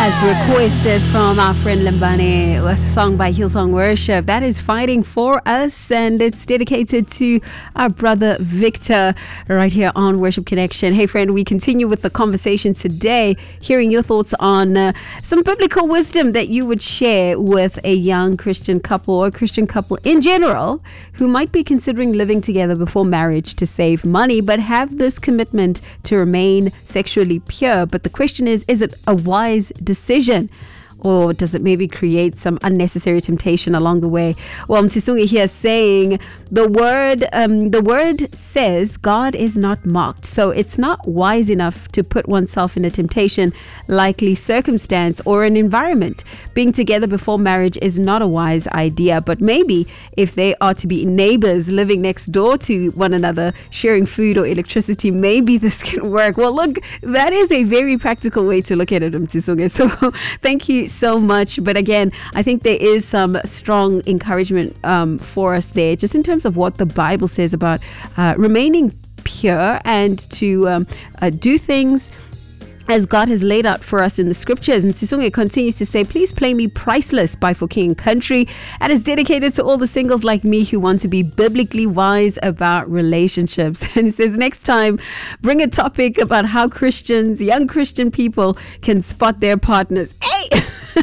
As requested from our friend Limbane, a song by Hillsong Worship. That is Fighting For Us, and it's dedicated to our brother Victor right here on Worship Connection. Hey friend, we continue with the conversation today, hearing your thoughts on some biblical wisdom that you would share with a young Christian couple or Christian couple in general who might be considering living together before marriage to save money but have this commitment to remain sexually pure. But the question is it a wise decision? Or does it maybe create some unnecessary temptation along the way? Well, Msisungi here saying the word says God is not mocked. So it's not wise enough to put oneself in a temptation, likely circumstance, or an environment. Being together before marriage is not a wise idea. But maybe if they are to be neighbors living next door to one another, sharing food or electricity, maybe this can work. Well, look, that is a very practical way to look at it, Msisungi. So thank you so much. But again, I think there is some strong encouragement for us there, just in terms of what the Bible says about remaining pure and to do things as God has laid out for us in the scriptures. Msisungi continues to say, please play me Priceless by For King and Country, and is dedicated to all the singles like me who want to be biblically wise about relationships. And he says, next time, bring a topic about how Christians, young Christian people, can spot their partners. Hey!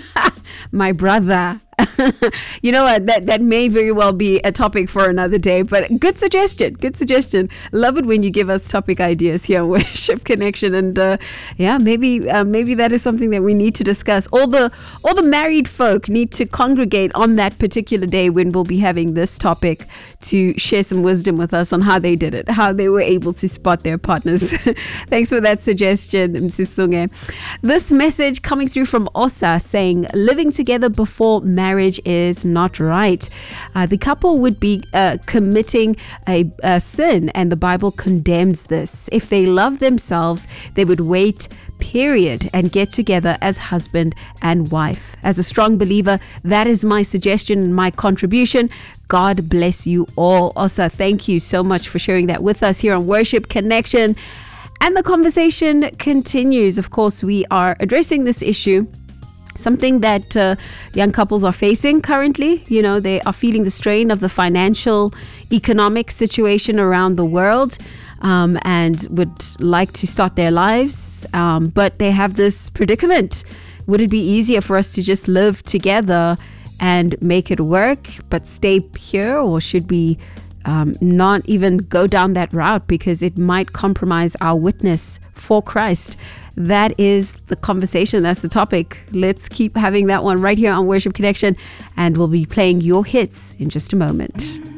My brother. You know what? That may very well be a topic for another day, but good suggestion. Good suggestion. Love it when you give us topic ideas here on Worship Connection, and maybe that is something that we need to discuss. All the married folk need to congregate on that particular day when we'll be having this topic to share some wisdom with us on how they did it, how they were able to spot their partners. Thanks for that suggestion, Msisunge. This message coming through from Osa saying, living together before marriage is not right. The couple would be committing a sin, and the Bible condemns this. If they love themselves, they would wait, period, and get together as husband and wife. As a strong believer, that is my suggestion and my contribution. God bless you all. Osa, thank you so much for sharing that with us here on Worship Connection. And the conversation continues. Of course, we are addressing this issue, something that young couples are facing currently. You know, they are feeling the strain of the financial, economic situation around the world, and would like to start their lives, but they have this predicament. Would it be easier for us to just live together and make it work, but stay pure? Or should we not even go down that route because it might compromise our witness for Christ? That is the conversation. That's the topic. Let's keep having that one right here on Worship Connection, and we'll be playing your hits in just a moment.